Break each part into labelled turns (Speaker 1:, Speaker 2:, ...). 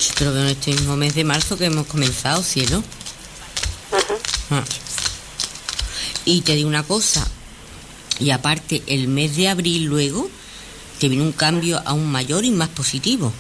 Speaker 1: Pero que en este mismo mes de marzo que hemos comenzado, cielo. Ah. Y te digo una cosa, y aparte el mes de abril luego te viene un cambio aún mayor y más positivo.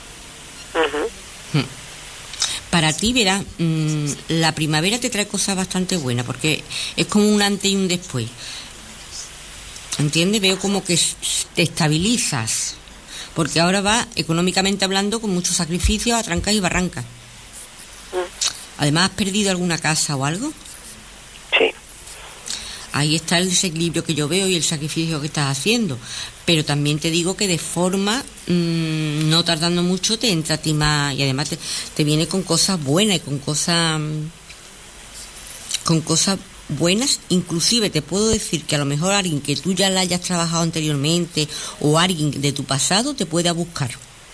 Speaker 1: Para ti, verás, la primavera te trae cosas bastante buenas, porque es como un antes y un después. ¿Entiendes? Veo como que te estabilizas, porque ahora vas, económicamente hablando, con muchos sacrificios a trancas y barrancas. Además, ¿has perdido alguna casa o algo?
Speaker 2: Sí.
Speaker 1: Ahí está el desequilibrio que yo veo y el sacrificio que estás haciendo. Pero también te digo que de forma, no tardando mucho, te entra a ti más. Y además te viene con cosas buenas y con cosas buenas. Inclusive te puedo decir que a lo mejor alguien que tú ya la hayas trabajado anteriormente o alguien de tu pasado te pueda buscar.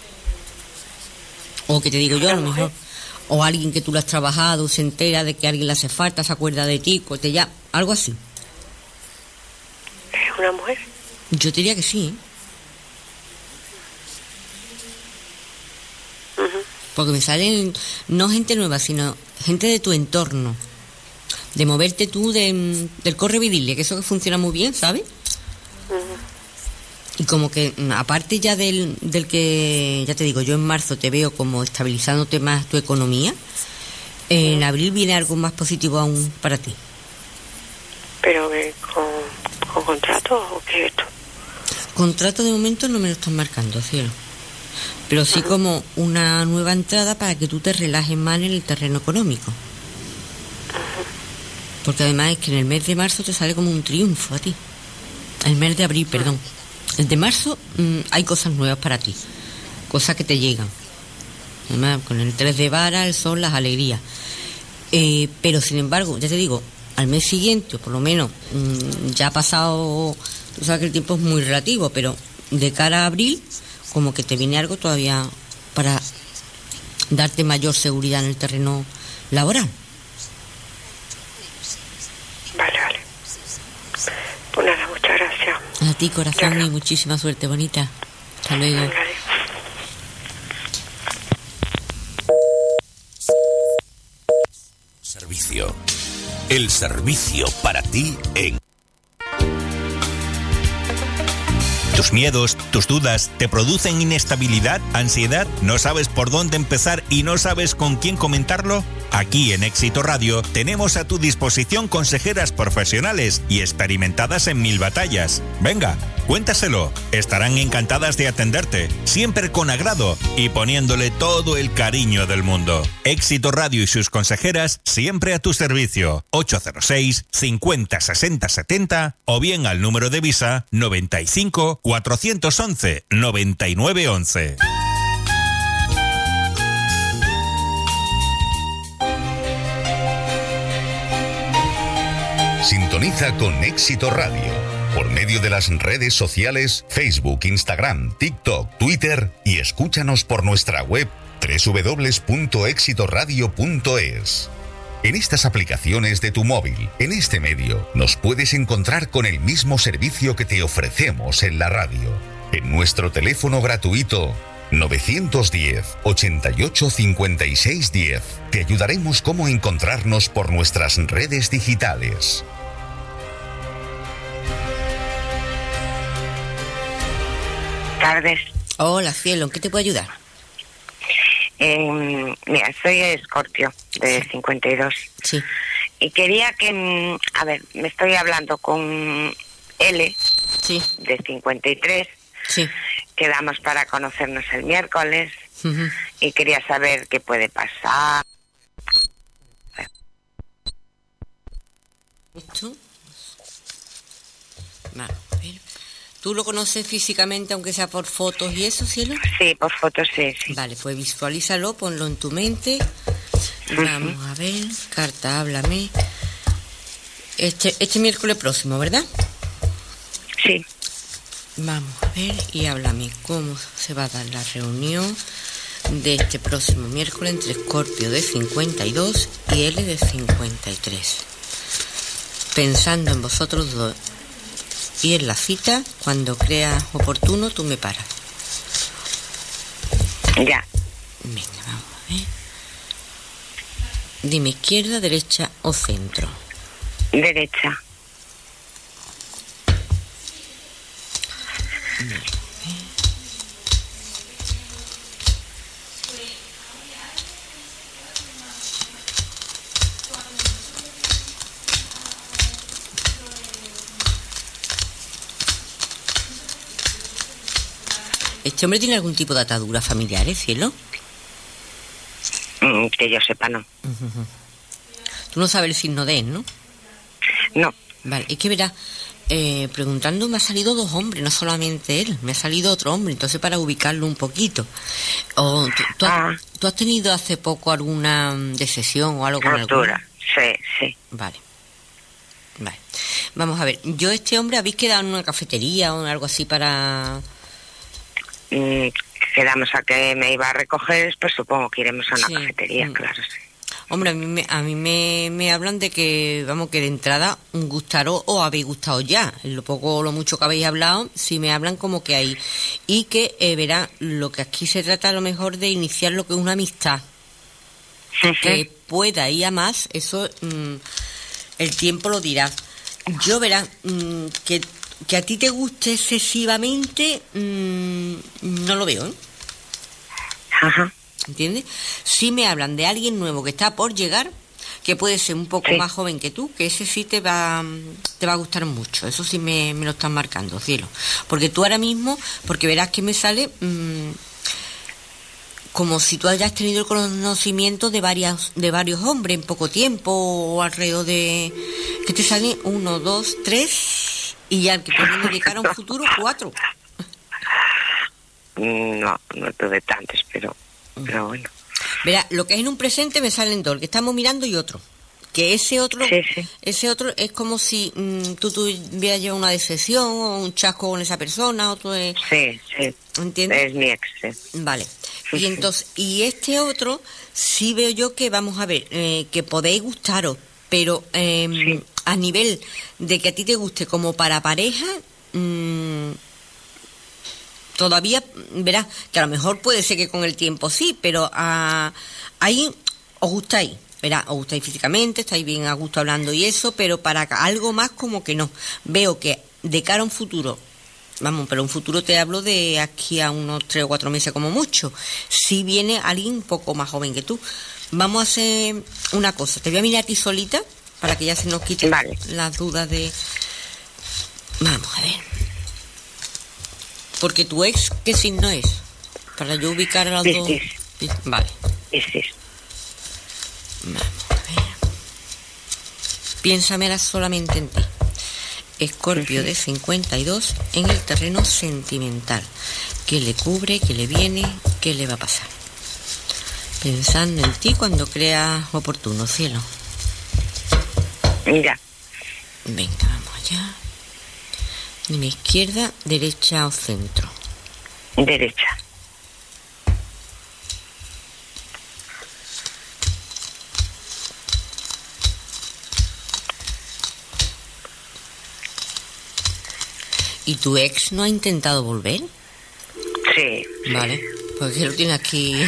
Speaker 1: O que te digo yo, a lo mejor... O alguien que tú lo has trabajado, se entera de que a alguien le hace falta, se acuerda de ti, algo así.
Speaker 2: ¿Es una mujer?
Speaker 1: Yo te diría que sí, ¿eh? Porque me salen no gente nueva, sino gente de tu entorno. De moverte tú del corre vidile, que eso que funciona muy bien, ¿sabes? Y como que, aparte ya del que, ya te digo, yo en marzo te veo como estabilizándote más tu economía, en abril viene algo más positivo aún para ti.
Speaker 2: ¿Pero con contrato o qué es esto?
Speaker 1: Contrato de momento no me lo están marcando, cielo. Pero sí como una nueva entrada para que tú te relajes más en el terreno económico. Porque además es que en el mes de marzo te sale como un triunfo a ti. El mes de abril, perdón. El de marzo hay cosas nuevas para ti, cosas que te llegan. Además, con el 3 de vara, el sol, las alegrías. Pero sin embargo, ya te digo, al mes siguiente, o por lo menos, ya ha pasado, tú sabes que el tiempo es muy relativo, pero de cara a abril, como que te viene algo todavía para darte mayor seguridad en el terreno laboral.
Speaker 2: Vale. Pues nada, muchas gracias.
Speaker 1: A ti, corazón, y muchísima suerte, bonita. Hasta luego.
Speaker 2: Vale.
Speaker 3: Servicio. El servicio para ti en... ¿Tus miedos, tus dudas te producen inestabilidad, ansiedad? ¿No sabes por dónde empezar y no sabes con quién comentarlo? Aquí en Éxito Radio tenemos a tu disposición consejeras profesionales y experimentadas en 1000 batallas. Venga, cuéntaselo. Estarán encantadas de atenderte, siempre con agrado y poniéndole todo el cariño del mundo. Éxito Radio y sus consejeras siempre a tu servicio. 806 50 60 70 o bien al número de Visa 95 411 9911.
Speaker 4: Sintoniza con Éxito Radio por medio de las redes sociales Facebook, Instagram, TikTok, Twitter y escúchanos por nuestra web www.exitoradio.es. En estas aplicaciones de tu móvil, en este medio, nos puedes encontrar con el mismo servicio que te ofrecemos en la radio. En nuestro teléfono gratuito 910 88 56 10. Te ayudaremos cómo encontrarnos por nuestras redes digitales.
Speaker 5: Tardes.
Speaker 1: Hola, cielo, ¿en qué te puedo ayudar?
Speaker 5: Mira, soy Escorpio, de 52.
Speaker 1: Sí.
Speaker 5: Y quería que, a ver, me estoy hablando con L,
Speaker 1: sí,
Speaker 5: de 53.
Speaker 1: Sí.
Speaker 5: Quedamos para conocernos el miércoles.
Speaker 1: Uh-huh.
Speaker 5: Y quería saber qué puede pasar.
Speaker 1: ¿Esto? Vale, a ver. ¿Tú lo conoces físicamente, aunque sea por fotos y eso, cielo?
Speaker 5: Sí, por fotos, sí.
Speaker 1: Vale, pues visualízalo, ponlo en tu mente. Vamos a ver, carta, háblame. Este miércoles próximo, ¿verdad?
Speaker 5: Sí.
Speaker 1: Vamos a ver y háblame cómo se va a dar la reunión de este próximo miércoles entre Escorpio de 52 y L de 53. Pensando en vosotros dos y en la cita, cuando creas oportuno, tú me paras.
Speaker 5: Ya.
Speaker 1: Venga, vamos. Dime, izquierda, derecha o centro.
Speaker 5: Derecha.
Speaker 1: ¿Este hombre tiene algún tipo de atadura familiar, cielo?
Speaker 5: Que yo sepa, no.
Speaker 1: Tú no sabes el signo de él, ¿no?
Speaker 5: No.
Speaker 1: Vale, es que verás, preguntando me ha salido 2 hombres, no solamente él, me ha salido otro hombre, entonces para ubicarlo un poquito. ¿Tú has tenido hace poco alguna decepción o algo con
Speaker 5: Ruptura.
Speaker 1: alguno?
Speaker 5: Sí.
Speaker 1: Vale. Vamos a ver, yo este hombre, ¿habéis quedado en una cafetería o algo así para...?
Speaker 5: Quedamos a que me iba a recoger, pues supongo que iremos a una cafetería, claro, sí.
Speaker 1: Hombre, a mí me hablan de que, vamos, que de entrada gustaros o habéis gustado ya. En lo poco o lo mucho que habéis hablado, sí me hablan como que hay. Y que, verá, lo que aquí se trata a lo mejor de iniciar lo que es una amistad. Que pueda ir a más, eso el tiempo lo dirá. Yo, verá, que a ti te guste excesivamente, no lo veo, ¿eh?
Speaker 5: Ajá.
Speaker 1: ¿Entiendes? Sí me hablan de alguien nuevo que está por llegar, que puede ser un poco más joven que tú, que ese sí te va a gustar mucho. Eso sí me lo están marcando, cielo. Porque tú ahora mismo, porque verás que me sale como si tú hayas tenido el conocimiento de varios hombres en poco tiempo, o alrededor de... que te salen 1, 2, 3, y ya que pueden dedicar a un futuro 4.
Speaker 5: No tuve tantos, pero bueno.
Speaker 1: Verá, lo que es en un presente me salen 2, el que estamos mirando y otro. Que ese otro es como si tú tuvieras llevado una decepción o un chasco con esa persona, otro es...
Speaker 5: Sí.
Speaker 1: ¿Entiendes?
Speaker 5: Es mi ex, sí.
Speaker 1: Vale. Y entonces, y este otro, sí veo yo que, vamos a ver, que podéis gustaros, pero a nivel de que a ti te guste como para pareja, todavía, verás, que a lo mejor puede ser que con el tiempo sí, pero ahí os gustáis, verás, os gustáis físicamente, estáis bien a gusto hablando y eso, pero para algo más como que no. Veo que de cara a un futuro, vamos, pero un futuro te hablo de aquí a unos 3 o 4 meses como mucho, si viene alguien un poco más joven que tú. Vamos a hacer una cosa, te voy a mirar a ti solita para que ya se nos quiten las dudas de... Vamos a ver. Porque tu ex, ¿qué signo es? Para yo ubicar a las dos... Vale. Vamos a ver. Piénsamela solamente en ti. Escorpio de 52 en el terreno sentimental. ¿Qué le cubre? ¿Qué le viene? ¿Qué le va a pasar? Pensando en ti cuando creas oportuno, cielo.
Speaker 5: Ya.
Speaker 1: Venga, vamos allá. Dime, izquierda, derecha o centro.
Speaker 5: Derecha.
Speaker 1: ¿Y tu ex no ha intentado volver?
Speaker 5: Sí.
Speaker 1: Vale, porque lo tiene aquí.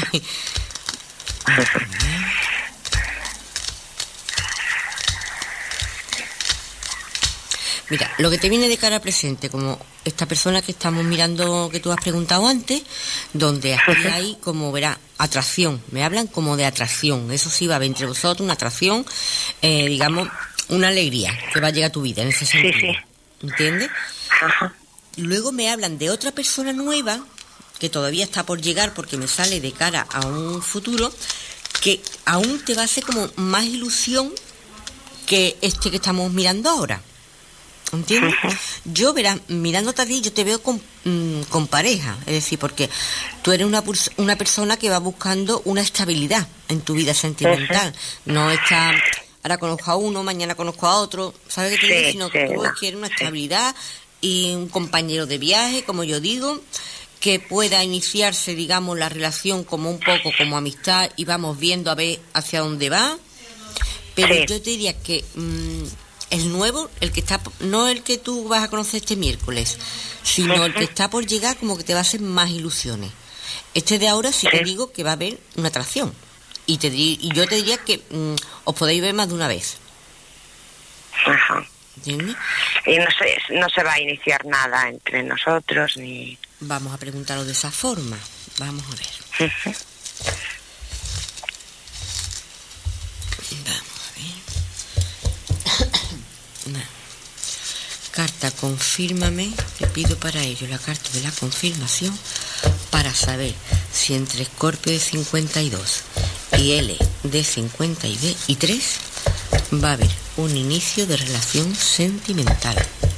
Speaker 1: Mira, lo que te viene de cara presente, como esta persona que estamos mirando, que tú has preguntado antes, donde aquí hay, como verás, atracción. Me hablan como de atracción. Eso sí va a haber entre vosotros una atracción, digamos, una alegría que va a llegar a tu vida en ese sentido.
Speaker 5: Sí.
Speaker 1: ¿Entiendes?
Speaker 5: Ajá.
Speaker 1: Luego me hablan de otra persona nueva que todavía está por llegar, porque me sale de cara a un futuro que aún te va a hacer como más ilusión que este que estamos mirando ahora. ¿Entiendes? Yo, verás, mirándote a ti, yo te veo con pareja, es decir, porque tú eres una persona que va buscando una estabilidad en tu vida sentimental. No está, ahora conozco a uno, mañana conozco a otro, ¿sabes qué te digo? Sino que tú quieres una estabilidad y un compañero de viaje, como yo digo, que pueda iniciarse, digamos, la relación como un poco como amistad y vamos viendo a ver hacia dónde va. Pero yo te diría que el nuevo, el que está, no el que tú vas a conocer este miércoles, sino el que está por llegar, como que te va a hacer más ilusiones. Este de ahora sí que digo que va a haber una atracción, Y yo te diría que os podéis ver más de una vez.
Speaker 5: Ajá.
Speaker 1: ¿Entiendes?
Speaker 5: Y no se va a iniciar nada entre nosotros ni...
Speaker 1: Vamos a preguntarlo de esa forma. Vamos a ver.
Speaker 5: Ujú.
Speaker 1: Vamos a ver. Nah. Carta, confírmame. Te pido para ello la carta de la confirmación para saber si entre Escorpio de 52 y L de 53 va a haber un inicio de relación sentimental.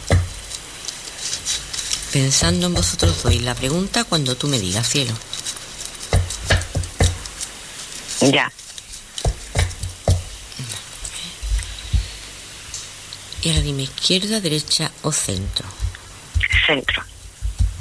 Speaker 1: Pensando en vosotros dos, la pregunta cuando tú me digas, cielo.
Speaker 5: Ya.
Speaker 1: Y ahora dime, ¿izquierda, derecha o centro?
Speaker 5: Centro.